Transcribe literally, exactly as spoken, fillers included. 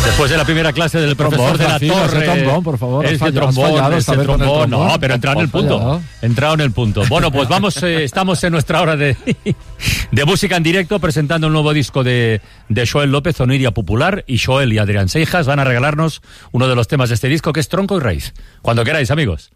Después de la primera clase del profesor de la Torre. Ese trombón, por favor. Ese trombón, ese trombón. No, pero entrado en el punto. Entrado en el punto. Bueno, pues vamos, eh, estamos en nuestra hora de, de música en directo, presentando el nuevo disco de, de Joel López, Oniria Popular, y Joel y Adrián Seijas van a regalarnos uno de los temas de este disco, que es Tronco y Raíz. Cuando queráis, amigos.